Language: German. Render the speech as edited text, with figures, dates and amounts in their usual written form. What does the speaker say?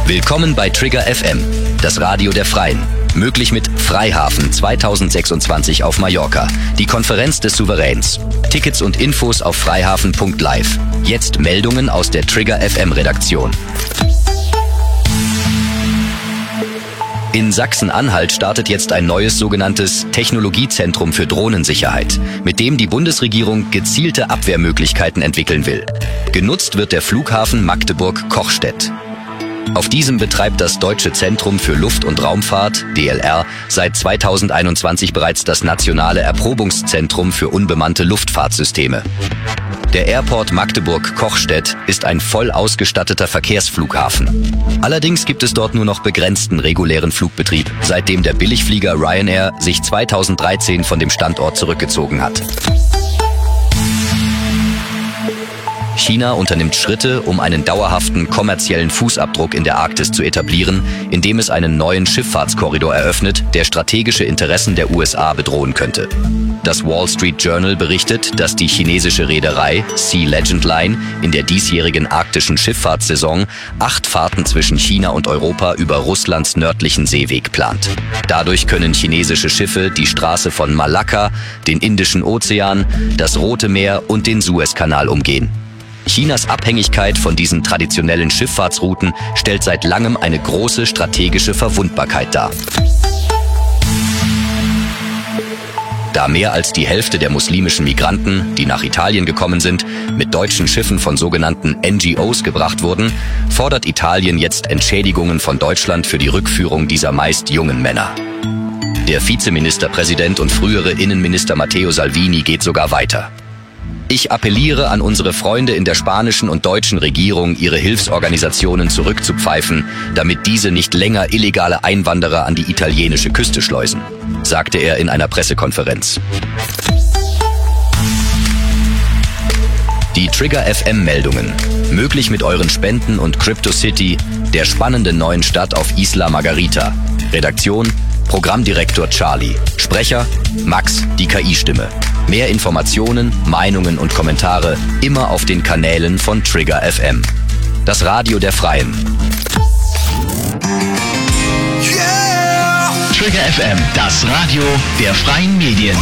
Willkommen bei Trigger FM, das Radio der Freien. Möglich mit Freihafen 2026 auf Mallorca, die Konferenz des Souveräns. Tickets und Infos auf freihafen.live. Jetzt Meldungen aus der Trigger FM Redaktion. In Sachsen-Anhalt startet jetzt ein neues sogenanntes Technologiezentrum für Drohnensicherheit, mit dem die Bundesregierung gezielte Abwehrmöglichkeiten entwickeln will. Genutzt wird der Flughafen Magdeburg-Kochstedt. Auf diesem betreibt das Deutsche Zentrum für Luft- und Raumfahrt, DLR, seit 2021 bereits das nationale Erprobungszentrum für unbemannte Luftfahrtsysteme. Der Airport Magdeburg-Kochstedt ist ein voll ausgestatteter Verkehrsflughafen. Allerdings gibt es dort nur noch begrenzten regulären Flugbetrieb, seitdem der Billigflieger Ryanair sich 2013 von dem Standort zurückgezogen hat. China unternimmt Schritte, um einen dauerhaften kommerziellen Fußabdruck in der Arktis zu etablieren, indem es einen neuen Schifffahrtskorridor eröffnet, der strategische Interessen der USA bedrohen könnte. Das Wall Street Journal berichtet, dass die chinesische Reederei Sea Legend Line in der diesjährigen arktischen Schifffahrtssaison 8 Fahrten zwischen China und Europa über Russlands nördlichen Seeweg plant. Dadurch können chinesische Schiffe die Straße von Malakka, den Indischen Ozean, das Rote Meer und den Suezkanal umgehen. Chinas Abhängigkeit von diesen traditionellen Schifffahrtsrouten stellt seit langem eine große strategische Verwundbarkeit dar. Da mehr als die Hälfte der muslimischen Migranten, die nach Italien gekommen sind, mit deutschen Schiffen von sogenannten NGOs gebracht wurden, fordert Italien jetzt Entschädigungen von Deutschland für die Rückführung dieser meist jungen Männer. Der Vizeministerpräsident und frühere Innenminister Matteo Salvini geht sogar weiter. Ich appelliere an unsere Freunde in der spanischen und deutschen Regierung, ihre Hilfsorganisationen zurückzupfeifen, damit diese nicht länger illegale Einwanderer an die italienische Küste schleusen, sagte er in einer Pressekonferenz. Die Trigger FM Meldungen. Möglich mit euren Spenden und CryptoCity, der spannenden neuen Stadt auf Isla Margarita. Redaktion: Programmdirektor Charlie. Sprecher: Max, die KI-Stimme. Mehr Informationen, Meinungen und Kommentare immer auf den Kanälen von Trigger FM. Das Radio der Freien. Trigger FM, das Radio der freien Medien.